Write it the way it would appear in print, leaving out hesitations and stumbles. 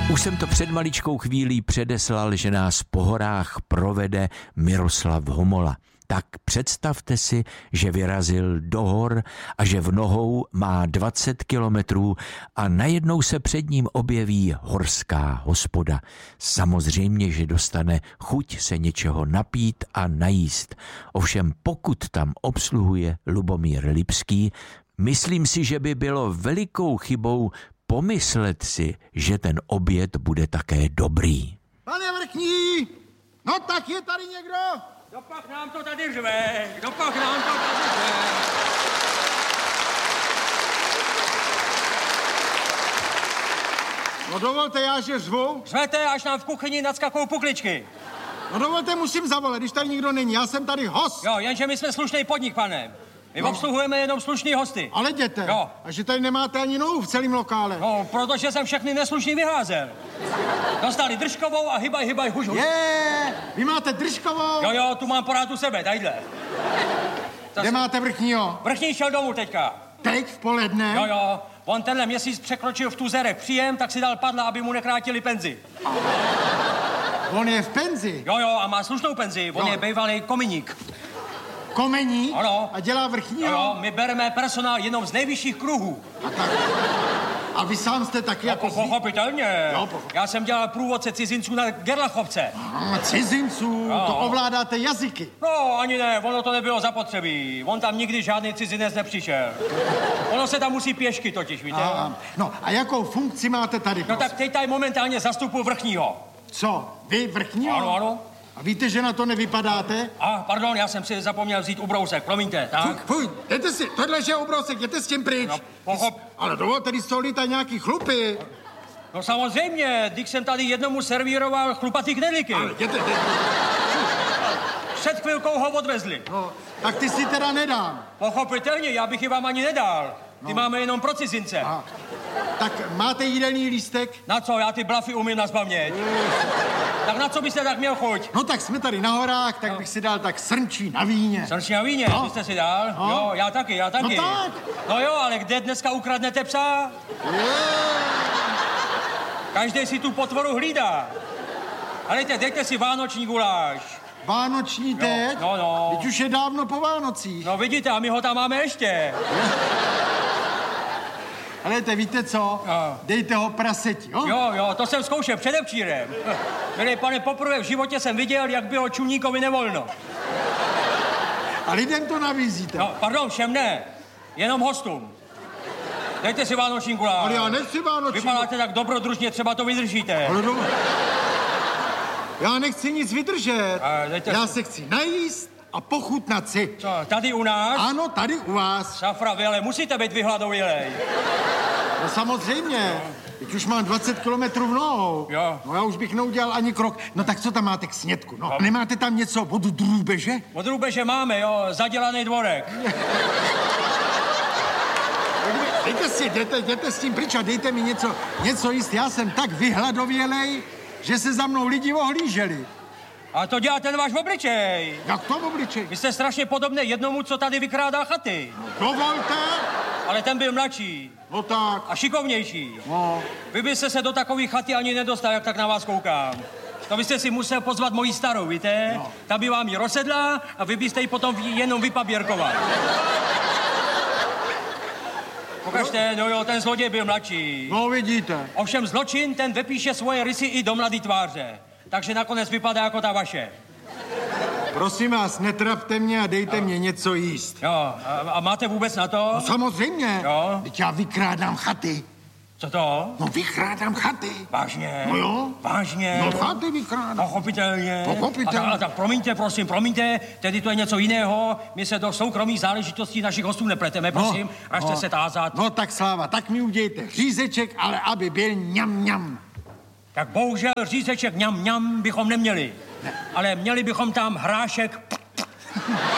Už jsem to před maličkou chvílí předeslal, že nás po horách provede Miroslav Homola. Tak představte si, že vyrazil do hor a že v nohou má 20 kilometrů a najednou se před ním objeví horská hospoda. Samozřejmě, že dostane chuť se něčeho napít a najíst. Ovšem pokud tam obsluhuje Lubomír Lipský, myslím si, že by bylo velikou chybou pomyslet si, že ten oběd bude také dobrý. Pane Vrchní, no tak je tady někdo? Dopak nám to tady řve, dopak nám to tady řve. No dovolte, já že řvu. Řvete, až nám v kuchyni nadskakou pukličky. No dovolte, musím zavolat, když tady nikdo není, já jsem tady host. Jo, jenže my jsme slušný podnik, pane. My obsluhujeme jenom slušný hosty. Ale jděte. Jo. A že tady nemáte ani nohu v celém lokále. No, protože jsem všechny neslušný vyházel. Dostali držkovou a hybaj, huž. Vy máte držkovou? Jo, tu mám porád u sebe, tadyhle. Kde máte Vrchního? Vrchní šel domů teďka. Teď v poledne? Jo, on tenhle měsíc překročil v tuzerech příjem, tak si dal padla, aby mu nekrátili penzi. On je v penzi? Jo, a má slušnou penzi, on je bývalý kominík. Komení? Ano. A dělá Vrchního? Jo, my bereme personál jenom z nejvyšších kruhů. A vy sám jste taky jako... Pochopitelně. Jo, Já jsem dělal průvodce cizinců na Gerlachovce. Cizinců? Jo. To ovládáte jazyky. No, ani ne, ono to nebylo zapotřebí. On tam nikdy žádný cizinec nepřišel. Ono se tam musí pěšky totiž, víte? No, a jakou funkci máte tady? No tak teď tady momentálně zastupuji Vrchního. Co? Vy Vrchního? Ano. A víte, že na to nevypadáte? Pardon, já jsem si zapomněl vzít ubrousek, promiňte, tak? Fuj, jděte si, tohle je obrousek, jděte s tím pryč. No, Ale dovolte, když jsou lítají nějaký chlupy. No samozřejmě, když jsem tady jednomu servíroval chlupatý knedlíky. Ale jděte. Před chvilkou ho odvezli. No, tak ty si teda nedám. Pochopitelně, já bych ji vám ani nedal. Ty máme jenom pro cizince. Tak máte jídelný lístek? Na co? Já ty blafy umím nazpaměť. Tak na co byste tak měl chuť? No tak jsme tady na horách, tak bych si dal tak srnčí na víně. Srnčí na víně? No. Ty jste si dal? No. Jo, já taky. No tak. No jo, ale kde dneska ukradnete psa? Každý si tu potvoru hlídá. Ale dejte si vánoční guláš. Vánoční teď? No. Teď už je dávno po Vánocích. No vidíte, a my ho tam máme ještě. Ale víte co? Dejte ho praseti, jo? Jo, to jsem zkoušel předevčírem. Milý pane, poprvé v životě jsem viděl, jak bylo čuníkovi nevolno. A lidem to navízíte. No, pardon, všem ne. Jenom hostům. Dejte si vánoční guláš. Ale já nechci vánoční. Vypadáte tak dobrodružně, třeba to vydržíte. Ale já nechci nic vydržet. Já se chci najíst a pochutnat si. Co, tady u nás? Ano, tady u vás. Safra, vy ale musíte být vyhladovělej. No samozřejmě. Teď už mám 20 kilometrů v nohou. Jo. No já už bych neudělal ani krok. No tak co tam máte k snědku? No. Nemáte tam něco od drůbeže? Od drůbeže máme, jo, zadělaný dvorek. Jděte s tím pryč a dejte mi něco jíst. Já jsem tak vyhladovělej, že se za mnou lidi ohlíželi. A to dělá ten váš obličej. Jak to obličej? Vy jste strašně podobný jednomu, co tady vykrádá chaty. Dovolte. Ale ten byl mladší. No tak. A šikovnější. No. Vy byste se do takové chaty ani nedostal, jak tak na vás koukám. To byste si musel pozvat moji starou, víte? No. Ta by vám ji rozsedla a vy byste ji potom jenom vypaběrkoval. Pokažte, no jo, ten zloděj byl mladší. No vidíte. Ovšem zločin, ten vypíše svoje rysy i do mladý tváře. Takže nakonec vypadá jako ta vaše. Prosím vás, netrapte mě a dejte mě něco jíst. Jo, a máte vůbec na to? No samozřejmě. Jo. Teď já vykrádám chaty. Co to? No vykrádám chaty. Vážně? No jo. Vážně? No chaty vykrádám. Pochopitelně. Pochopitelně. A tak promiňte, tedy to je něco jiného. My se do soukromých záležitostí našich hostů nepleteme, prosím. Ražte se tázat. No tak Sláva, tak mi udějte řízeček, ale aby byl ňam. Tak bohužel řízeček ňam bychom neměli. Ale měli bychom tam hrášek